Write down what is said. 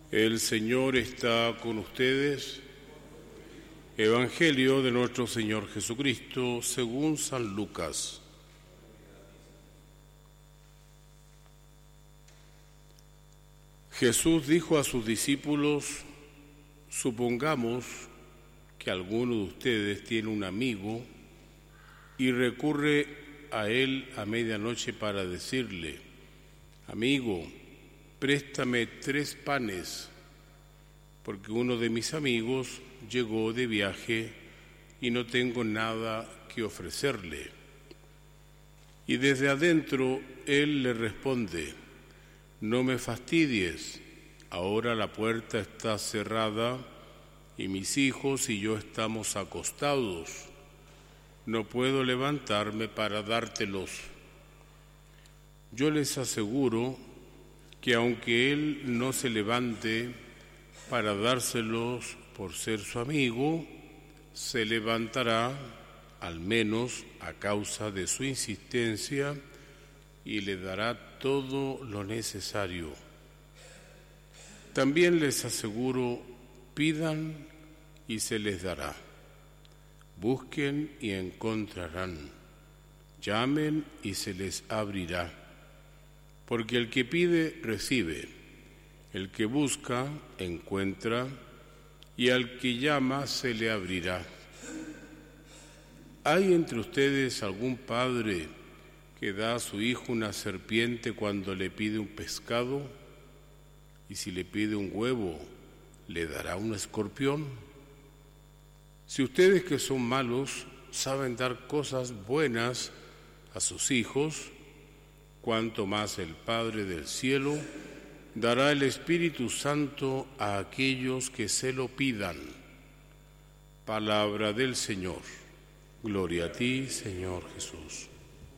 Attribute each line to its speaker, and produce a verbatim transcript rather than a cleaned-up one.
Speaker 1: El Señor está con ustedes. Evangelio de nuestro Señor Jesucristo según San Lucas. Jesús dijo a sus discípulos: supongamos que alguno de ustedes tiene un amigo y recurre a él a medianoche para decirle: amigo, préstame tres panes, porque uno de mis amigos llegó de viaje y no tengo nada que ofrecerle. Y desde adentro él le responde: no me fastidies, ahora la puerta está cerrada y mis hijos y yo estamos acostados. No puedo levantarme para dártelos. Yo les aseguro que aunque él no se levante para dárselos por ser su amigo, se levantará, al menos a causa de su insistencia, y le dará todo lo necesario. También les aseguro, pidan y se les dará. Busquen y encontrarán. Llamen y se les abrirá. Porque el que pide, recibe. El que busca, encuentra. Y al que llama, se le abrirá. ¿Hay entre ustedes algún padre que da a su hijo una serpiente cuando le pide un pescado? Y si le pide un huevo, ¿le dará un escorpión? Si ustedes que son malos saben dar cosas buenas a sus hijos, cuánto más el Padre del cielo dará el Espíritu Santo a aquellos que se lo pidan. Palabra del Señor. Gloria a ti, Señor Jesús.